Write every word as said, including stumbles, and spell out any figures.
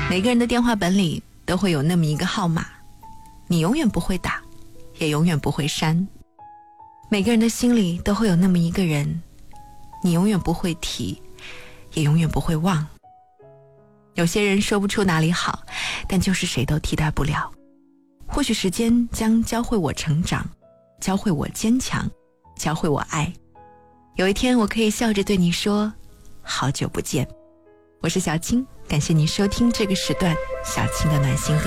每个人的电话本里都会有那么一个号码，你永远不会打，也永远不会删。每个人的心里都会有那么一个人，你永远不会提，也永远不会忘。有些人说不出哪里好，但就是谁都替代不了。或许时间将教会我成长，教会我坚强，教会我爱。有一天我可以笑着对你说，好久不见。我是小青，感谢你收听这个时段小青的暖心歌。